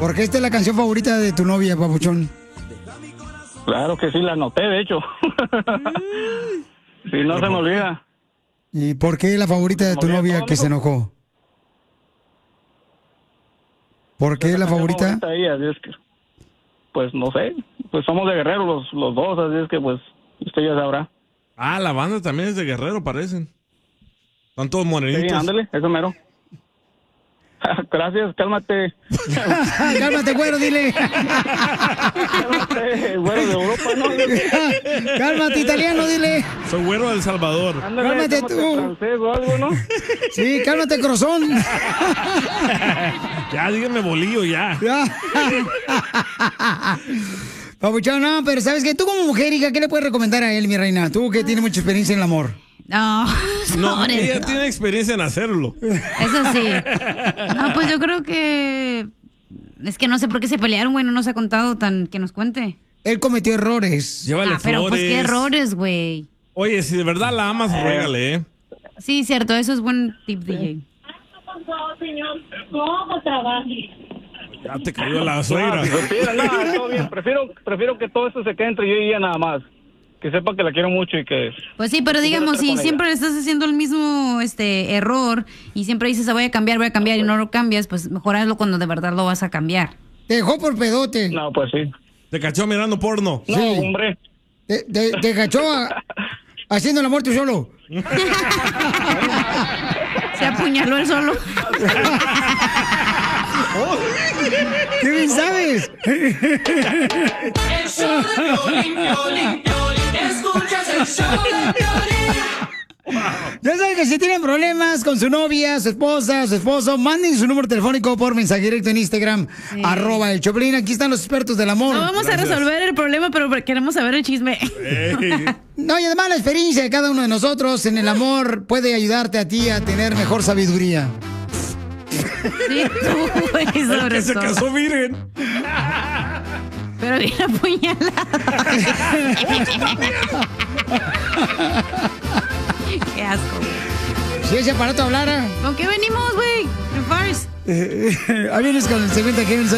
Porque esta es la canción favorita de tu novia, papuchón. Claro que sí, la anoté, de hecho. Sí, no se me olvida. ¿Y por qué la favorita de tu novia que se enojó? ¿Por qué la favorita? Ella, así es que, pues no sé, pues somos de Guerrero los dos, así es que pues usted ya sabrá. Ah, la banda también es de Guerrero, parecen. Están todos morenitos. Sí, ándale, eso mero. Gracias, cálmate. Cálmate, güero, dile. Cálmate, güero de Europa, ¿no? Cálmate, italiano, dile. Soy güero de El Salvador. Ándale, Cálmate tú. Francés o algo, ¿no? Sí, cálmate, crozón. Ya, díganme bolillo, ya. Papuchón, no, pero ¿sabes qué? Tú como mujer, hija, ¿qué le puedes recomendar a él, mi reina? Tú que tienes mucha experiencia en el amor. No, No, sobre ella todo. tiene experiencia en hacerlo. Eso sí. No, pues yo creo que... Es que no sé por qué se pelearon, güey, no nos ha contado tan... Que nos cuente. Él cometió errores. Llévale Pero flores. pues qué errores, güey. Oye, si de verdad la amas, ruégale, ¿eh? Sí, cierto, eso es buen tip, DJ. ¿Cómo trabaje? Ya te cayó la suegra. No, todo bien. Prefiero que todo eso se quede entre yo y ella nada más. Que sepa que la quiero mucho y que... Pues sí, pero digamos, si siempre estás haciendo el mismo error y siempre dices, voy a cambiar y no lo cambias, pues mejor hazlo cuando de verdad lo vas a cambiar. Te dejó por pedote. No, pues sí. Te cachó mirando porno. No, hombre. Te cachó haciendo el amor tú solo. Se apuñaló él solo. ¿Qué bien sabes? El show de Piolín, Piolín, Piolín. Escuchas el show de Piolín. Ya saben que si tienen problemas con su novia, su esposa, su esposo, manden su número telefónico por mensaje directo en Instagram, @el Choplin. Aquí están los expertos del amor. No vamos a resolver el problema, pero queremos saber el chisme. No, y además la experiencia de cada uno de nosotros en el amor puede ayudarte a ti a tener mejor sabiduría. Sí, tú, güey, sobre Que se todo. casó virgen. Pero bien apuñalado. Qué asco, güey. Si ese aparato hablara. ¿Con qué venimos, güey? En Fars. Ahí vienes con el segmento que